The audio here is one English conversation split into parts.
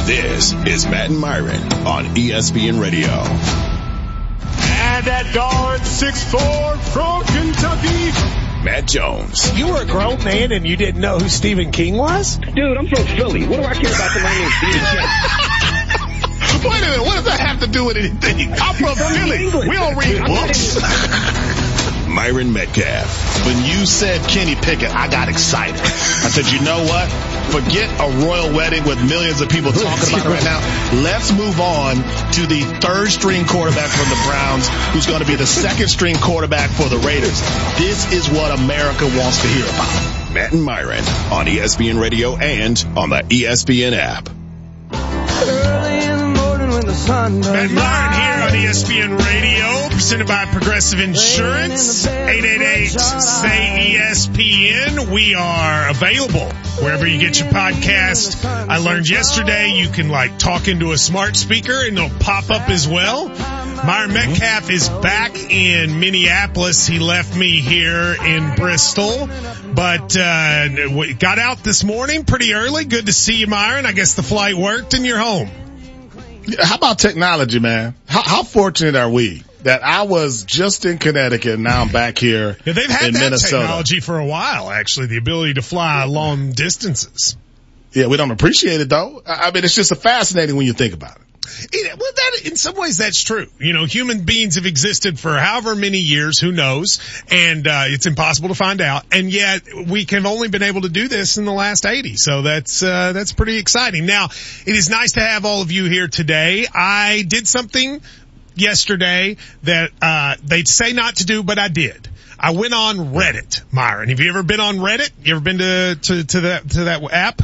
This is Matt and Myron on ESPN Radio. And that guard 6'4" from Kentucky, Matt Jones. You were a grown man and you didn't know who Stephen King was? Dude, I'm from Philly. What do I care about the name Stephen King? Wait a minute, what does that have to do with anything? I'm from Philly. We don't read books. Myron Metcalf. When you said Kenny Pickett, I got excited. I said, you know what? Forget a royal wedding with millions of people talking about it right now. Let's move on to the third string quarterback for the Browns, who's going to be the second string quarterback for the Raiders. This is what America wants to hear about. Matt and Myron on ESPN Radio and on the ESPN app. Matt Myron here on ESPN Radio, presented by Progressive Insurance. 888-SAY-ESPN. We are available wherever you get your podcast. I learned yesterday you can talk into a smart speaker and it'll pop up as well. Myron Metcalf is back in Minneapolis. He left me here in Bristol, but got out this morning pretty early. Good to see you, Myron. I guess the flight worked and you're home. How about technology, man? How fortunate are we that I was just in Connecticut and now I'm back here in Minnesota? They've had that technology for a while, actually, the ability to fly long distances. Yeah, we don't appreciate it, though. I mean, it's just fascinating when you think about it. In some ways, that's true. You know, human beings have existed for however many years, who knows, and it's impossible to find out. And yet, we have only been able to do this in the last 80. So that's pretty exciting. Now, it is nice to have all of you here today. I did something yesterday that they say not to do, but I did. I went on Reddit, Myron. Have you ever been on Reddit? You ever been to that app?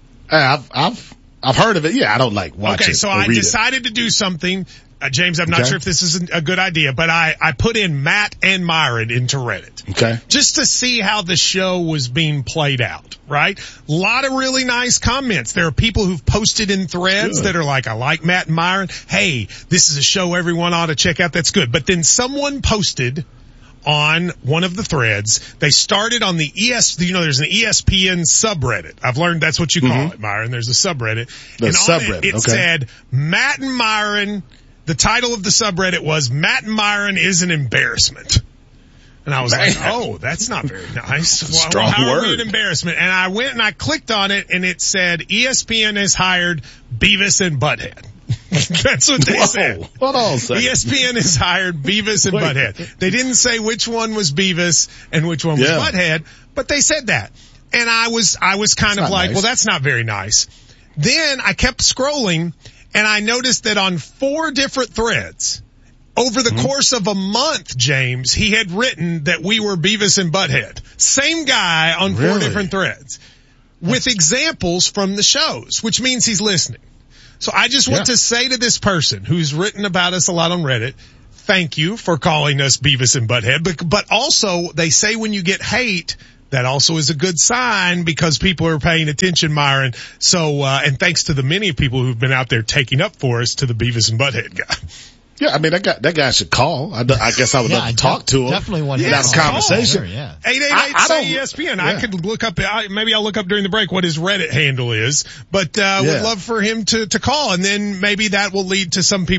I've heard of it. Yeah, I don't watch it. Okay, so I decided to do something. James, I'm not sure if this is a good idea, but I put in Matt and Myron into Reddit. Okay. Just to see how the show was being played out, right? A lot of really nice comments. There are people who've posted in threads that are I like Matt and Myron. Hey, this is a show everyone ought to check out. That's good. But then someone posted on one of the threads, they started on the there's an ESPN subreddit. I've learned that's what you call it, Myron. There's a subreddit. The subreddit, it said, Matt and Myron, the title of the subreddit was, Matt and Myron is an embarrassment. And I was oh, that's not very nice. Strong how word. Are we an embarrassment? And I went and I clicked on it and it said, ESPN has hired Beavis and Butthead. That's what they said. Hold on a second. ESPN has hired Beavis and Butthead. They didn't say which one was Beavis and which one was Butthead, but they said that. And I was kind of nice. Well, that's not very nice. Then I kept scrolling and I noticed that on 4 different threads over the course of a month, James, he had written that we were Beavis and Butthead. Same guy on 4 different threads with examples from the shows, which means he's listening. So I just want to say to this person who's written about us a lot on Reddit, thank you for calling us Beavis and Butthead. But also, they say when you get hate, that also is a good sign because people are paying attention, Myron. So, and thanks to the many people who've been out there taking up for us to the Beavis and Butthead guy. Yeah, I mean, that guy should call. I guess I would love to talk to him. Definitely want to have a conversation. Sure, yeah. 888-SAY-ESPN. I could look up, maybe I'll look up during the break what his Reddit handle is, but would love for him to call, and then maybe that will lead to a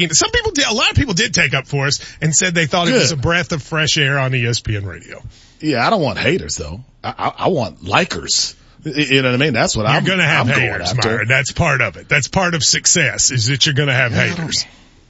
lot of people did take up for us and said they thought it was a breath of fresh air on ESPN Radio. Yeah, I don't want haters though. I want likers. You know what I mean? That's what I'm going to have. Haters, Myron. That's part of it. That's part of success is that you're going to have haters.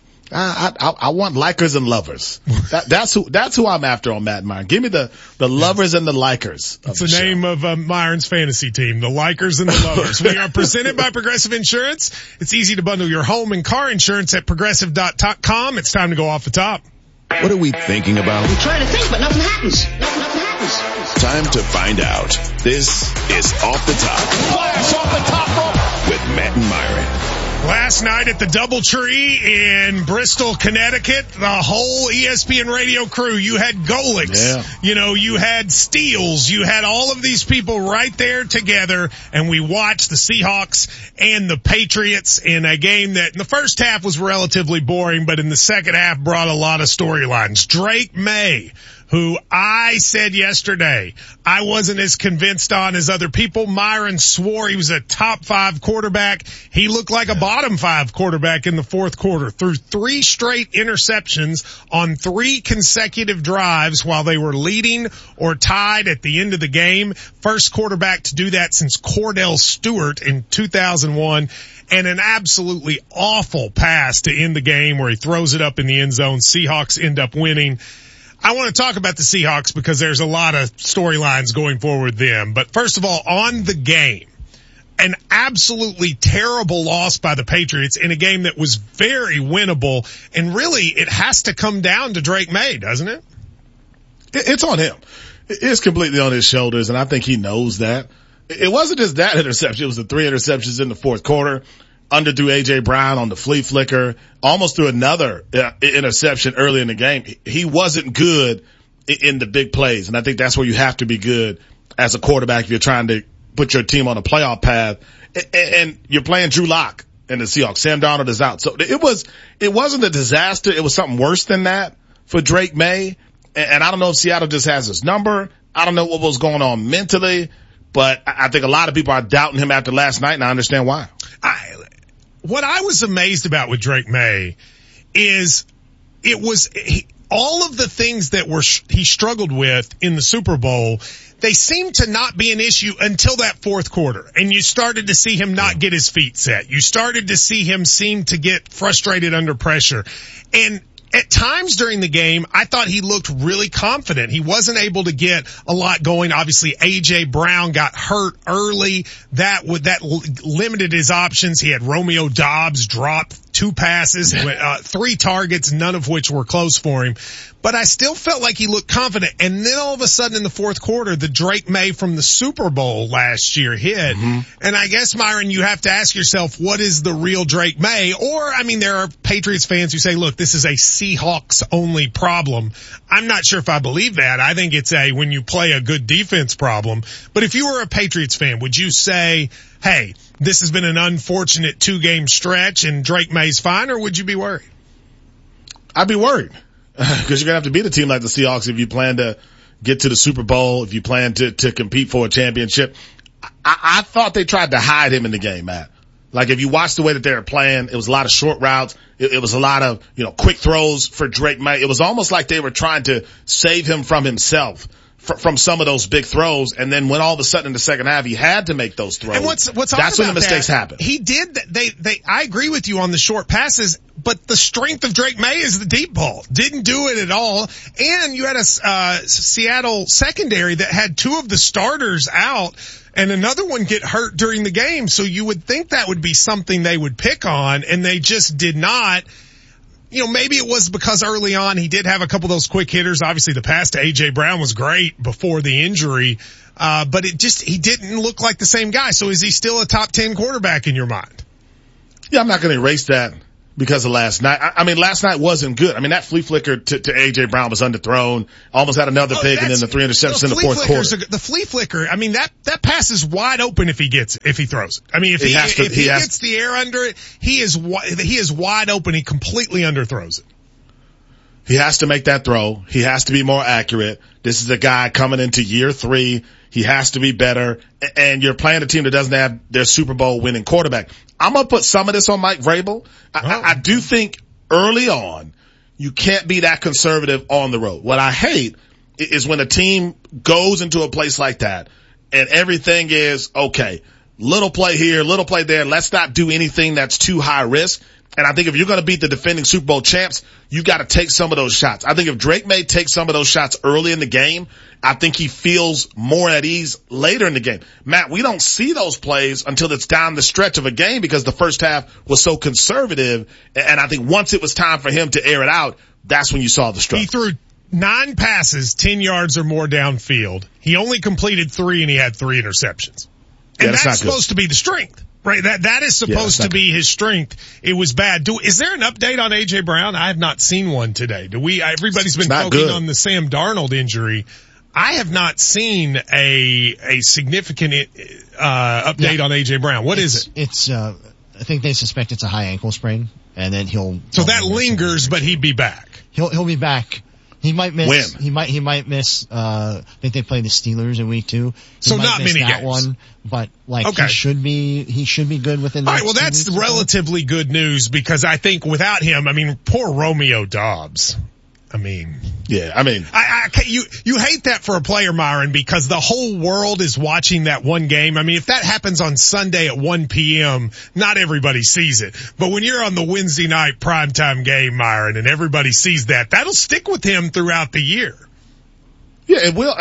I want likers and lovers. That's who I'm after on Matt and Myron. Give me the lovers and the likers. It's the name of Myron's fantasy team, the likers and the lovers. We are presented by Progressive Insurance. It's easy to bundle your home and car insurance at progressive.com. It's time to go off the top. What are we thinking about? I'm trying to think, but nothing happens. Time to find out. This is Off the Top. Flash off the top rope with Matt and Myron. Last night at the Doubletree in Bristol, Connecticut, the whole ESPN Radio crew, you had Golix, you had Steels, you had all of these people right there together, and we watched the Seahawks and the Patriots in a game that in the first half was relatively boring, but in the second half brought a lot of storylines. Drake May, who I said yesterday I wasn't as convinced on as other people. Myron swore he was a top 5 quarterback. He looked like a bottom 5 quarterback in the fourth quarter. Threw 3 straight interceptions on 3 consecutive drives while they were leading or tied at the end of the game. First quarterback to do that since Cordell Stewart in 2001. And an absolutely awful pass to end the game where he throws it up in the end zone. Seahawks end up winning. I want to talk about the Seahawks because there's a lot of storylines going forward with them. But first of all, on the game, an absolutely terrible loss by the Patriots in a game that was very winnable. And really, it has to come down to Drake May, doesn't it? It's on him. It's completely on his shoulders, and I think he knows that. It wasn't just that interception. It was the 3 interceptions in the fourth quarter. Underthrew A.J. Brown on the flea flicker. Almost threw another interception early in the game. He wasn't good in the big plays, and I think that's where you have to be good as a quarterback if you're trying to put your team on a playoff path. And you're playing Drew Lock and the Seahawks. Sam Darnold is out. So it wasn't a disaster. It was something worse than that for Drake May. And I don't know if Seattle just has his number. I don't know what was going on mentally. But I think a lot of people are doubting him after last night, and I understand why. What I was amazed about with Drake May is all of the things that he struggled with in the Super Bowl, they seemed to not be an issue until that fourth quarter. And you started to see him not get his feet set. You started to see him seem to get frustrated under pressure. And at times during the game, I thought he looked really confident. He wasn't able to get a lot going. Obviously, A.J. Brown got hurt early. That limited his options. He had Romeo Doubs drop 2 passes, 3 targets, none of which were close for him. But I still felt like he looked confident. And then all of a sudden in the fourth quarter, the Drake May from the Super Bowl last year hit. Mm-hmm. And I guess, Myron, you have to ask yourself, what is the real Drake May? Or, I mean, there are Patriots fans who say, look, this is a Seahawks only problem. I'm not sure if I believe that. I think it's when you play a good defense problem. But if you were a Patriots fan, would you say, hey, this has been an unfortunate 2-game stretch and Drake May's fine, or would you be worried? I'd be worried. Because you're going to have to beat a team like the Seahawks if you plan to get to the Super Bowl, if you plan to compete for a championship. I thought they tried to hide him in the game, Matt. Like if you watch the way that they were playing, it was a lot of short routes. It was a lot of, quick throws for Drake May. It was almost like they were trying to save him from himself. From some of those big throws, and then when all of a sudden in the second half he had to make those throws. And what's that's when the mistakes happen. He did. I agree with you on the short passes, but the strength of Drake May is the deep ball. Didn't do it at all, and you had a Seattle secondary that had 2 of the starters out, and another one get hurt during the game. So you would think that would be something they would pick on, and they just did not. Maybe it was because early on he did have a couple of those quick hitters. Obviously the pass to A.J. Brown was great before the injury. But he didn't look like the same guy. So is he still a top 10 quarterback in your mind? Yeah, I'm not going to erase that because of last night. I mean, last night wasn't good. I mean, that flea flicker to A.J. Brown was underthrown. Almost had another pick and then the 3 interceptions in the fourth quarter. The flea flicker, I mean, that pass is wide open if he throws it. I mean, if he gets the air under it, he is wide open. He completely underthrows it. He has to make that throw. He has to be more accurate. This is a guy coming into year 3. He has to be better. And you're playing a team that doesn't have their Super Bowl winning quarterback. I'm going to put some of this on Mike Vrabel. I do think early on you can't be that conservative on the road. What I hate is when a team goes into a place like that and everything is, okay, little play here, little play there. Let's not do anything that's too high risk. And I think if you're going to beat the defending Super Bowl champs, you got to take some of those shots. I think if Drake May takes some of those shots early in the game, I think he feels more at ease later in the game. Matt, we don't see those plays until it's down the stretch of a game because the first half was so conservative. And I think once it was time for him to air it out, that's when you saw the struggle. He threw 9 passes, 10 yards or more downfield. He only completed 3 and he had 3 interceptions. And that's supposed to be the strength. Right, that is supposed to be his strength. It was bad. Is there an update on A.J. Brown? I have not seen one today. Everybody's been focusing on the Sam Darnold injury. I have not seen a significant update on A.J. Brown. What is it? It's I think they suspect it's a high ankle sprain, and then he'll. So that lingers, but he'd be back. He'll be back He might miss. When? He might miss. I think they play the Steelers in week 2. So not many that games. One, but okay. he should be good within. All right. Well, that's relatively good news because I think without him, poor Romeo Doubs. You hate that for a player, Myron, because the whole world is watching that one game. If that happens on Sunday at 1 p.m., not everybody sees it. But when you're on the Wednesday night primetime game, Myron, and everybody sees that, that'll stick with him throughout the year. Yeah, it will.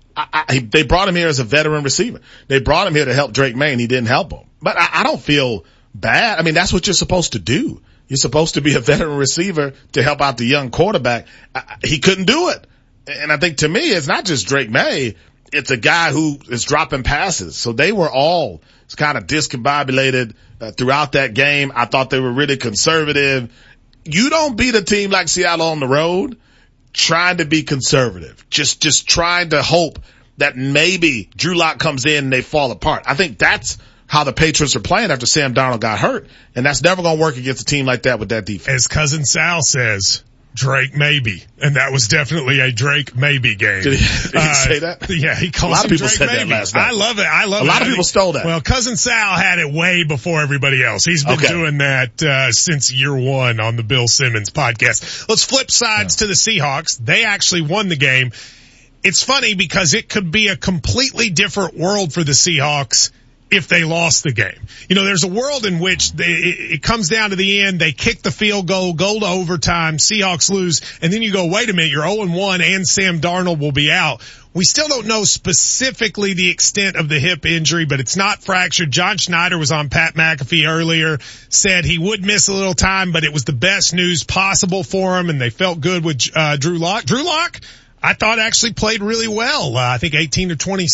They brought him here as a veteran receiver. They brought him here to help Drake May, and he didn't help him. But I don't feel bad. That's what you're supposed to do. You're supposed to be a veteran receiver to help out the young quarterback. He couldn't do it. And I think to me, it's not just Drake May. It's a guy who is dropping passes. So they were all kind of discombobulated throughout that game. I thought they were really conservative. You don't beat a team like Seattle on the road trying to be conservative. Just trying to hope that maybe Drew Lock comes in and they fall apart. I think that's how the Patriots are playing after Sam Darnold got hurt. And that's never going to work against a team like that with that defense. As Cousin Sal says, Drake maybe. And that was definitely a Drake maybe game. Did he say that? Yeah, he called a lot of people Drake said maybe. that last night. I love it. A lot of people stole that. Well, Cousin Sal had it way before everybody else. He's been doing that since year 1 on the Bill Simmons podcast. Let's flip sides to the Seahawks. They actually won the game. It's funny because it could be a completely different world for the Seahawks if they lost the game. There's a world in which it comes down to the end, they kick the field goal, go to overtime, Seahawks lose, and then you go, wait a minute, you're 0-1 and Sam Darnold will be out. We still don't know specifically the extent of the hip injury, but it's not fractured. John Schneider was on Pat McAfee earlier, said he would miss a little time, but it was the best news possible for him, and they felt good with Drew Lock. Drew Lock, I thought actually played really well. I think 18 to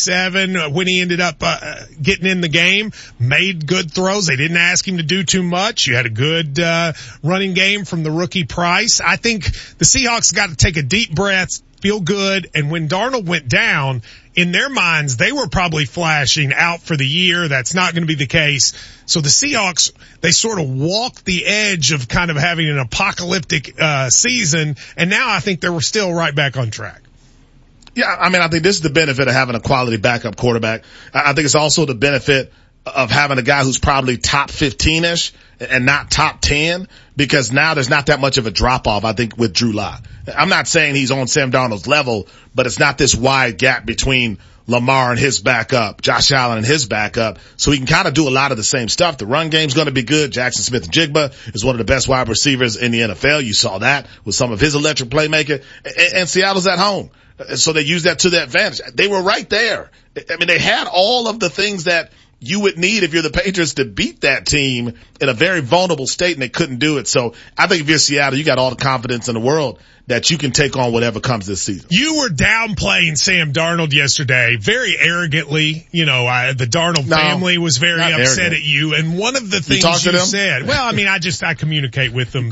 27 when he ended up getting in the game, made good throws. They didn't ask him to do too much. You had a good running game from the rookie Price. I think the Seahawks got to take a deep breath, feel good, and when Darnold went down, in their minds, they were probably flashing out for the year. That's not going to be the case. So the Seahawks, they sort of walked the edge of kind of having an apocalyptic season, and now I think they were still right back on track. Yeah, I think this is the benefit of having a quality backup quarterback. I think it's also the benefit of having a guy who's probably top 15-ish and not top 10, because now there's not that much of a drop-off, I think, with Drew Lock. I'm not saying he's on Sam Darnold's level, but it's not this wide gap between Lamar and his backup, Josh Allen and his backup, so he can kind of do a lot of the same stuff. The run game's going to be good. Jackson Smith-Njigba is one of the best wide receivers in the NFL. You saw that with some of his electric playmaking. And Seattle's at home, so they use that to their advantage. They were right there. They had all of the things that you would need if you're the Patriots to beat that team in a very vulnerable state, and they couldn't do it. So I think if you're Seattle, you got all the confidence in the world that you can take on whatever comes this season. You were downplaying Sam Darnold yesterday very arrogantly. The Darnold family was very upset at you. And one of the things you said, I communicate with them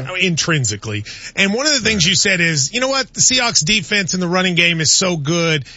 intrinsically. And one of the things you said is, the Seahawks defense in the running game is so good.